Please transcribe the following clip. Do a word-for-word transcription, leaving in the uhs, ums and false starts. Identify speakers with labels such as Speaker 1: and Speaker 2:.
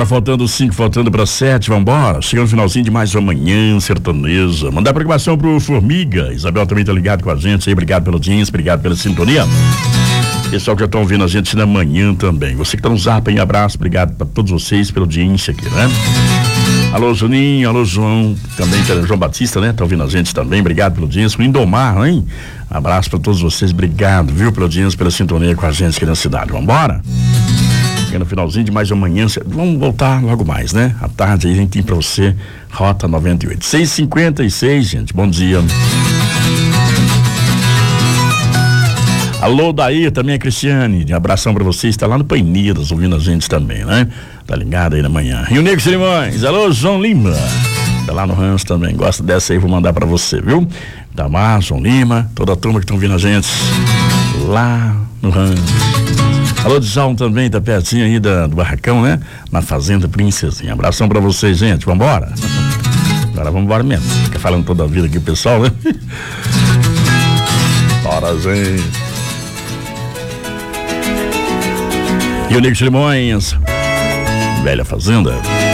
Speaker 1: faltando cinco, faltando para sete, vambora. Chegando no finalzinho de mais uma manhã sertaneja. Mandar programação pro Formiga. Isabel também tá ligado com a gente aí. Obrigado pela audiência, obrigado pela sintonia. Pessoal que já estão ouvindo a gente na manhã também. Você que tá no Zap, um abraço, obrigado para todos vocês pela audiência aqui, né? Alô, Juninho, alô, João, também, João Batista, né? Tá ouvindo a gente também, obrigado pela audiência. O Indomar, hein? Abraço para todos vocês, obrigado, viu, pela audiência, pela sintonia com a gente aqui na cidade. Vambora? No finalzinho de mais uma manhã, vamos voltar logo mais, né? À tarde aí a gente tem pra você Rota noventa e oito, seis e cinquenta e seis, gente, bom dia. Alô, Daí, também a Cristiane, um abração pra vocês, tá lá no Paineiras ouvindo a gente também, né? Tá ligado aí na manhã. Rio Negro Simões, alô, João Lima, tá lá no Rams também, gosta dessa aí, vou mandar pra você, viu? Damar, João Lima, toda a turma que estão ouvindo a gente lá no Rams. Alô, Djalma também, tá pertinho aí da, do barracão, né? Na Fazenda Princesinha. Abração pra vocês, gente. Vambora? Agora vamos embora mesmo. Fica falando toda a vida aqui o pessoal, né? Bora, gente. Rio Negro de Limões, Velha Fazenda.